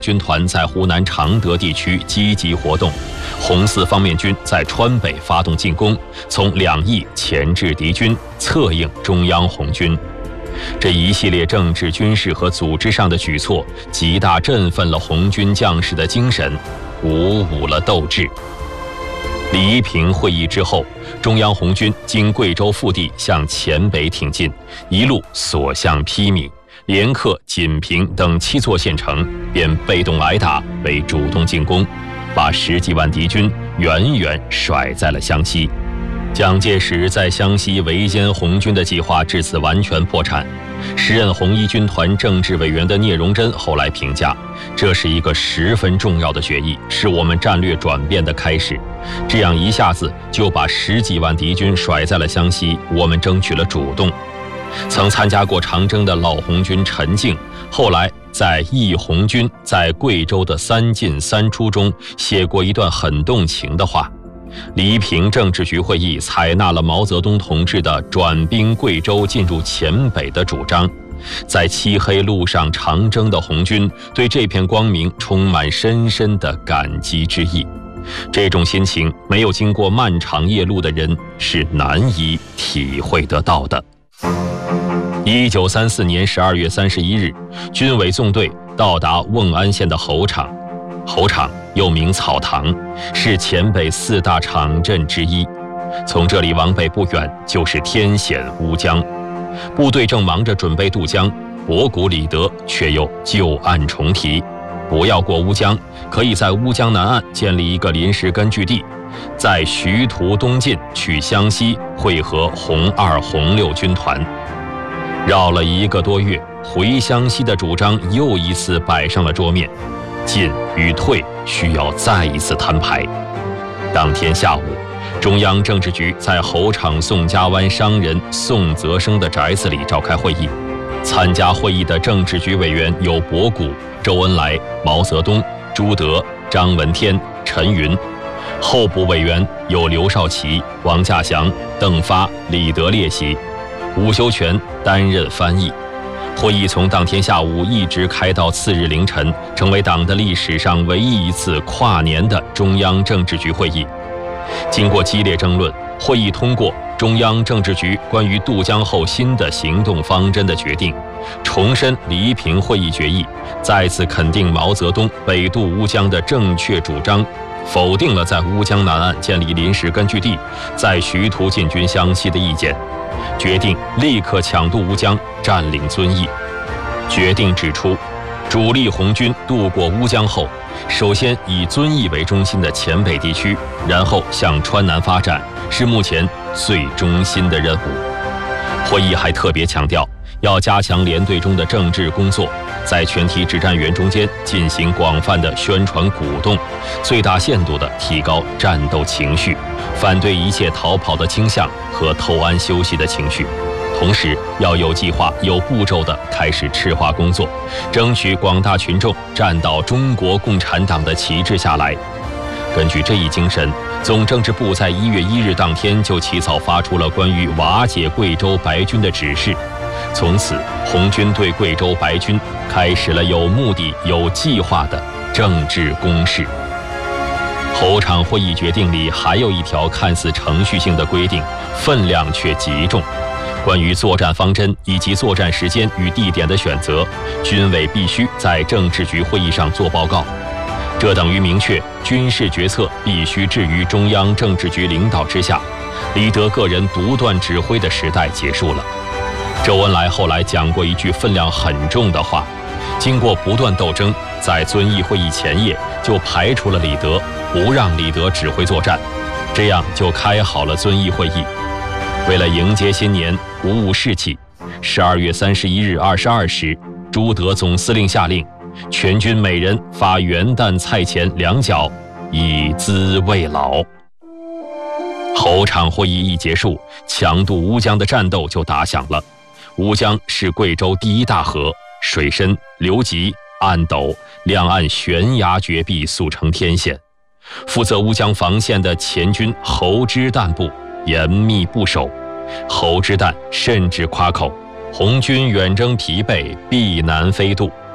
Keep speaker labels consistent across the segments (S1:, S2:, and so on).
S1: 军团在湖南常德地区积极活动，红四方面军在川北发动进攻，从两翼钳制敌军，策应中央红军。这一系列政治、军事和组织上的举措，极大振奋了红军将士的精神，鼓舞了斗志。李一平会议之后，中央红军经贵州腹地向黔北挺进，一路所向披靡，连克锦屏等7座县城，便被动挨打为主动进攻，把10几万敌军远远甩在了湘西。蒋介石在湘西围歼红军的计划至此完全破产。时任红一军团政治委员的聂荣臻后来评价，这是一个十分重要的决议，是我们战略转变的开始。这样一下子就把10几万敌军甩在了湘西，我们争取了主动。曾参加过长征的老红军陈静，后来在《忆红军在贵州的3进3出》中写过一段很动情的话。李一平政治局会议采纳了毛泽东同志的转兵贵州进入黔北的主张，在漆黑路上长征的红军对这片光明充满深深的感激之意。这种心情没有经过漫长夜路的人是难以体会得到的。1934年12月31日，军委纵队到达瓮安县的侯场。侯场又名草堂，是黔北4大场镇之一。从这里往北不远就是天险乌江，部队正忙着准备渡江，博古李德却又旧案重提，不要过乌江，可以在乌江南岸建立一个临时根据地，在徐图东进去湘西会合红2、红6军团。绕了1个多月，回湘西的主张又一次摆上了桌面。进与退需要再一次摊牌。当天下午，中央政治局在侯场宋家湾商人宋泽生的宅子里召开会议。参加会议的政治局委员有博古、周恩来、毛泽东、朱德、张闻天、陈云；候补委员有刘少奇、王稼祥、邓发、李德列席，伍修权担任翻译。会议从当天下午一直开到次日凌晨，成为党的历史上唯一一次跨年的中央政治局会议。经过激烈争论，会议通过中央政治局关于渡江后新的行动方针的决定，重申李一平会议决议，再次肯定毛泽东北渡乌江的正确主张，否定了在乌江南岸建立临时根据地，在徐图进军湘西的意见，决定立刻抢渡乌江，占领遵义。决定指出，主力红军渡过乌江后，首先以遵义为中心的黔北地区，然后向川南发展，是目前最中心的任务。会议还特别强调，要加强连队中的政治工作，在全体指战员中间进行广泛的宣传鼓动，最大限度地提高战斗情绪，反对一切逃跑的倾向和偷安休息的情绪。同时要有计划、有步骤地开始赤化工作，争取广大群众站到中国共产党的旗帜下来。根据这一精神，总政治部在1月1日当天就起草发出了关于瓦解贵州白军的指示。从此，红军对贵州白军开始了有目的、有计划的政治攻势。侯场会议决定里还有一条看似程序性的规定，分量却极重。关于作战方针以及作战时间与地点的选择，军委必须在政治局会议上做报告。这等于明确军事决策必须置于中央政治局领导之下，李德个人独断指挥的时代结束了。周恩来后来讲过一句分量很重的话，经过不断斗争，在遵义会议前夜就排除了李德，不让李德指挥作战，这样就开好了遵义会议。为了迎接新年，鼓舞士气，12月31日22时，朱德总司令下令，全军每人发元旦菜钱2角，以资慰劳。侯场会议一结束，强渡乌江的战斗就打响了。乌江是贵州第一大河，水深流急，岸陡，两岸悬崖绝壁，速成天险。负责乌江防线的黔军侯之旦部严密固守，侯之旦甚至夸口：红军远征疲惫，必难飞渡。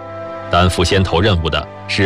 S1: 担负先头任务的是